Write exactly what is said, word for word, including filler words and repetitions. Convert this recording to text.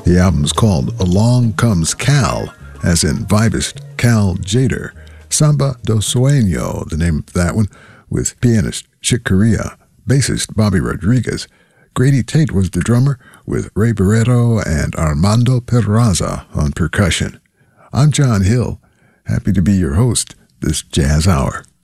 The album's called Along Comes Cal, as in vibist Cal Tjader. Samba do Sueño, the name of that one, with pianist Chick Corea, bassist Bobby Rodriguez. Grady Tate was the drummer, with Ray Barretto and Armando Peraza on percussion. I'm John Hill, happy to be your host this Jazz Hour.